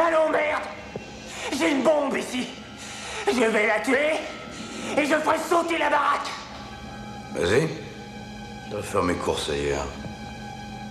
Allons, merde! J'ai une bombe ici! Je vais la tuer et je ferai sauter la baraque! Vas-y. Je dois faire mes courses ailleurs.